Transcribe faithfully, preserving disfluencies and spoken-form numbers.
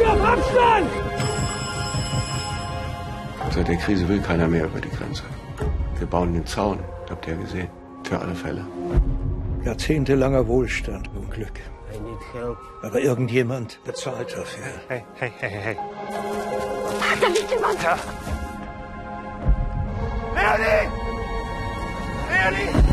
Hier auf Abstand! Seit der Krise will keiner mehr über die Grenze. Wir bauen den Zaun, habt ihr gesehen, für alle Fälle. Jahrzehntelanger Wohlstand und Glück. Aber irgendjemand bezahlt dafür. Hey, hey, hey, hey. Da liegt jemand! Ja. Leonie! Leonie!